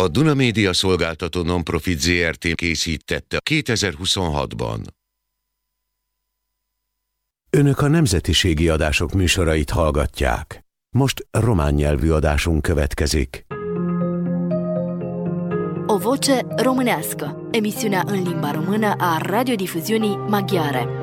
A Duna Média Szolgáltató Nonprofit Zrt. Készítette 2026-ban. Önök a nemzetiségi adások műsorait hallgatják. Most román nyelvű adásunk következik. O voce românească, emisiunea în limba română a radiodifuziunii maghiare.